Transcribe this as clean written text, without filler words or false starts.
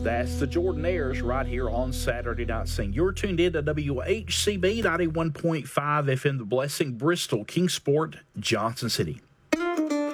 That's the Jordanaires right here on Saturday Night Sing. You're tuned in to WHCB 91.5 FM, The Blessing, Bristol, Kingsport, Johnson City.